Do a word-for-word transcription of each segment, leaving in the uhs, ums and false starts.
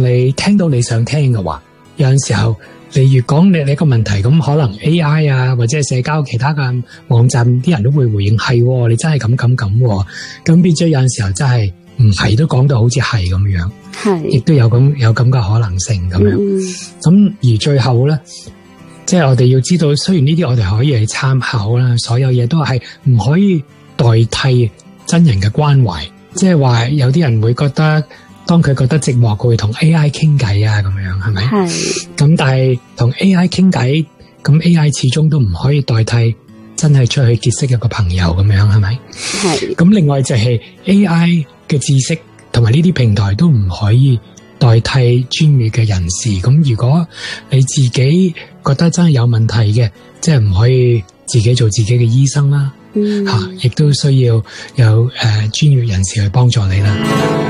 你聽到你想聽嘅話，有陣時候你越講你你個問題，咁可能 A I 啊或者係社交其他嘅網站啲人都會回應係、哦，你真係咁咁咁，咁變咗有陣時候真係唔係都講到好似係咁樣，係亦都有咁有咁嘅可能性咁樣。咁、嗯、而最後咧，即係我哋要知道，雖然呢啲我哋可以去參考啦，所有嘢都係唔可以代替真人嘅關懷。即係話有啲人會覺得，當佢覺得寂寞，佢會同 A I 傾偈啊，咁樣係咪？係。咁但係同 A I 傾偈，咁 A I 始終都唔可以代替真係出去結識一個朋友咁樣，係咪？係。咁另外就係 A I 嘅知識同埋呢啲平台都唔可以代替專業嘅人士。咁如果你自己覺得真係有問題嘅，即係唔可以自己做自己嘅醫生啦。嗯，吓，亦都需要有誒專業人士去幫助你啦。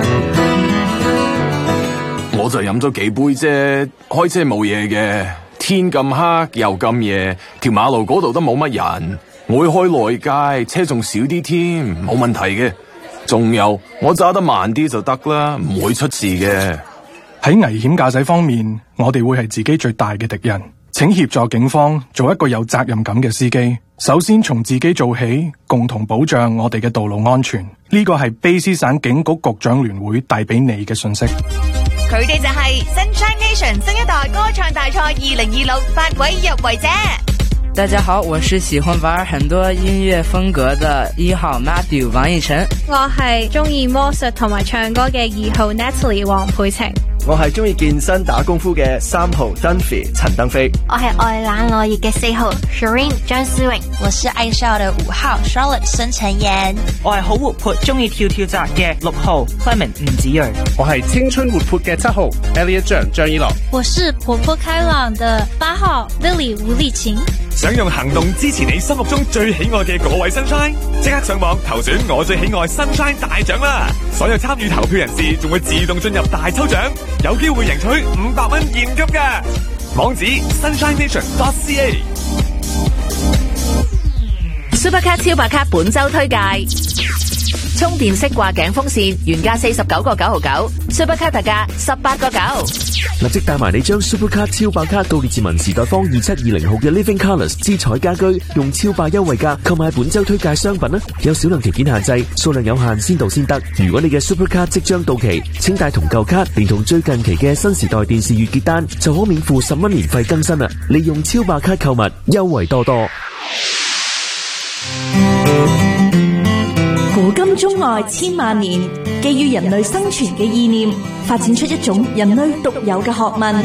我就飲咗幾杯啫，開車冇嘢嘅。天咁黑又咁夜，條馬路嗰度都冇乜人。我會開內街，車仲少啲添，冇問題嘅。仲有，我揸得慢啲就得啦，唔會出事嘅。 喺危險駕駛方面，我哋會係自己最大嘅敵人。請協助警方做一個有責任感嘅司機。首先從自己做起，共同保障我哋嘅道路安全。呢個係卑詩省警局局長聯會帶俾你嘅信息。 佢哋就係 Sunshine Nation 新一代歌唱大賽二零二六八位入圍者。 大家好，我是喜歡玩很多音樂風格的一號 Matthew 王奕晨。 我係中意魔術同埋唱歌嘅二號 Natalie 黃佩晴。 我係中意健身打功夫嘅三號 Dunphy 陳登飛。 我係愛冷愛熱嘅四號 Shireen 張思穎。 我是愛笑的五號 Charlotte 孫陳妍。 我係好活潑中意跳跳紮嘅六號 Clement 吳子睿。 我係青春活潑嘅七號 Elliot 張張依樂。 我是活潑開朗的八號 Lily 吳麗琴。 想用行動支持你心目中最喜愛嘅嗰位 Sunshine， 即刻上網投選我最喜愛 Sunshine 大獎啦！所有參與投票人士仲會自動進入大抽獎，有機會贏取五百蚊現金㗎。網址 sunshine nation dot c a。 Supercat 超白卡本周推介。充電式掛頸風扇原價四十九個九毫九 ，Supercat 特價十八個九。 立即帶埋你將 Supercat 超白卡到列治文時代坊二七二零號嘅 Living Colours 之彩家居，用超白優惠價購買本周推介商品啦！有少量條件限制，數量有限，先到先得。如果你嘅 Supercat 即將到期，請帶同舊卡，連同最近期嘅新時代電視月結單，就可免付十蚊年費更新啦！利用超白卡購物，優惠多多。 古今中外千萬年，基於人類生存嘅意念，發展出一種人類獨有嘅學問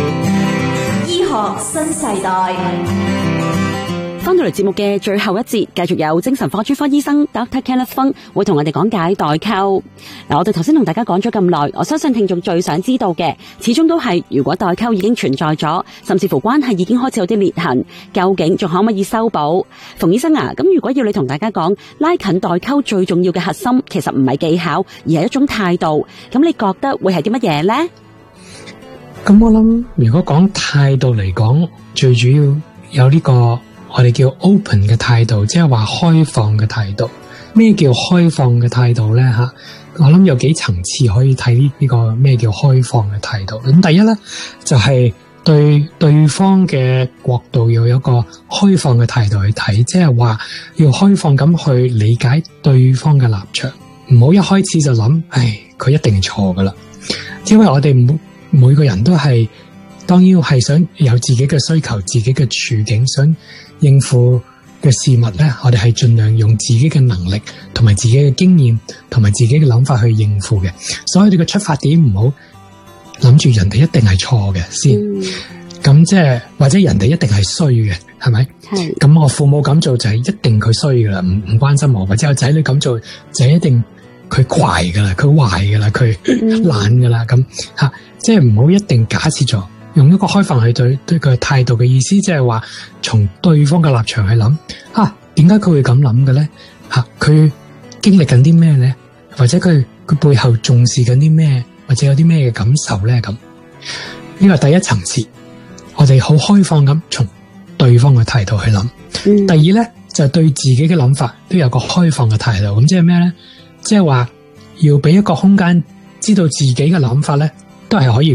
——醫學新世代。 翻到嚟節目嘅最後一節，繼續有精神科專科醫生 Doctor Kenneth Fung 會同我哋講解代溝。嗱，我哋頭先同大家講咗咁耐，我相信聽眾最想知道嘅，始終都係如果代溝已經存在咗，甚至乎關係已經開始有啲裂痕，究竟仲可唔可以修補？馮醫生啊，咁如果要你同大家講拉近代溝最重要嘅核心，其實唔係技巧，而係一種態度，咁你覺得會係啲乜嘢呢？ 咁我諗，如果講態度嚟講，最主要有呢個我哋叫 open 嘅態度，即係話開放嘅態度。咩叫開放嘅態度咧？吓，我諗有幾層次可以睇呢呢個咩叫開放嘅態度。咁第一咧，就係對對方嘅角度要有一個開放嘅態度去睇，即係話要開放咁去理解對方嘅立場，唔好一開始就諗，唉，佢一定係錯噶啦。因為我哋每每個人都係當然係想有自己嘅需求、自己嘅處境，想應付嘅事物咧，我哋係盡量用自己嘅能力同埋自己嘅經驗同埋自己嘅諗法去應付嘅。所以我哋嘅出發點唔好諗住人哋一定係錯嘅先，咁即係或者人哋一定係衰嘅，係咪？係。咁我父母咁做就係一定佢衰噶啦，唔唔關心我，或者我仔女咁做就一定佢怪噶啦，佢壞噶啦，佢懶噶啦，咁吓，即係唔好一定假設咗。用一個開放去對對佢態度嘅意思，即係話從對方嘅立場去諗，啊，點解佢會咁諗嘅咧？吓、啊，佢經歷緊啲咩咧？或者佢佢背後重視緊啲咩？或者有啲咩嘅感受咧？咁呢個係第一層次，我哋好開放咁從對方嘅態度去諗。嗯、第二咧就係、對自己嘅諗法都有個開放嘅態度。咁即係咩咧？即係話要俾一個空間，知道自己嘅諗法咧都係可以